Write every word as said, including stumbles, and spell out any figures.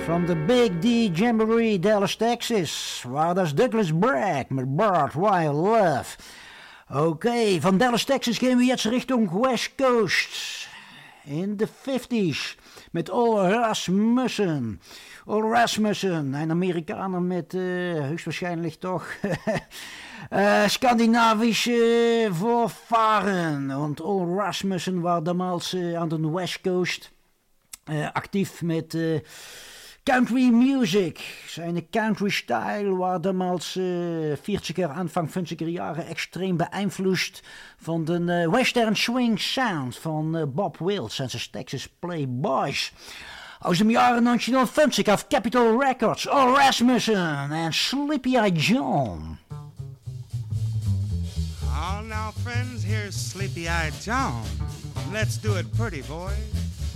From the Big D Jamboree, Dallas, Texas. Waar dat is Douglas Bragg met Bart Wild Love. Oké, okay, van Dallas, Texas gaan we jetzt richting West Coast. In de fifties. Met Ole Rasmussen. Ole Rasmussen, een Amerikaner met uh, hoogstwaarschijnlijk toch uh, Scandinavische voorvaren. Want Ole Rasmussen was damals uh, aan de West Coast uh, actief met uh, country music. Zijn country style was damals uh, veertiger, Anfang vijftiger jaren extreem beïnvloed van de uh, western swing sound van uh, Bob Wills en zijn Texas Playboys. Aus dem Jahre negenzehnhundertfünfzig auf Capitol Records, Ole Rasmussen and Sleepy-Eyed John. Oh, now, friends, here's Sleepy-Eyed John. Let's do it pretty, boys.